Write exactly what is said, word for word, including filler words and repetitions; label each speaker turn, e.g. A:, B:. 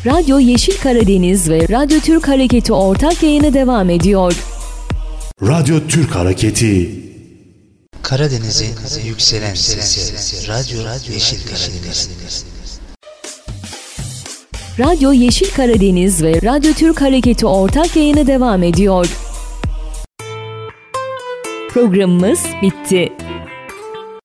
A: Radyo Yeşil Karadeniz ve Radyo Türk Hareketi ortak yayını devam ediyor.
B: Radyo Türk Hareketi.
C: Karadeniz'in yükselen sesi. Radyo Yeşil Karadeniz.
A: Radyo Yeşil Karadeniz ve Radyo Türk Hareketi ortak yayını devam ediyor. Programımız bitti.